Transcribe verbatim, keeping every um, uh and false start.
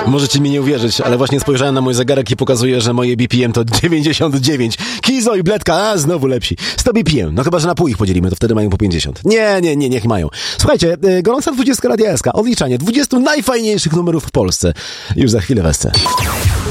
Możecie mi nie uwierzyć, ale właśnie spojrzałem na mój zegarek i pokazuje, że moje B P M to dziewięćdziesiąt dziewięć. Kizo i Bledka, a znowu lepsi. sto B P M, no chyba, że na pół ich podzielimy, to wtedy mają po pięćdziesiąt. Nie, nie, nie, niech mają. Słuchajcie, y, gorąca dwudziestka Radia S K, odliczanie dwudziestu najfajniejszych numerów w Polsce. Już za chwilę w S C.